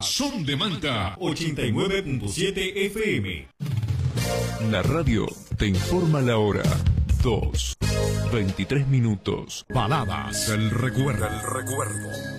Son de Manta 89.7 FM. La radio te informa la hora. 2:23. Baladas del recuerdo.